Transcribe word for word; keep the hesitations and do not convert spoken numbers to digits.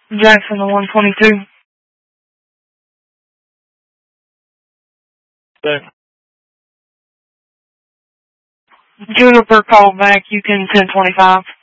Jackson to one twenty-two. Thanks. Juniper called back. You can ten twenty-five.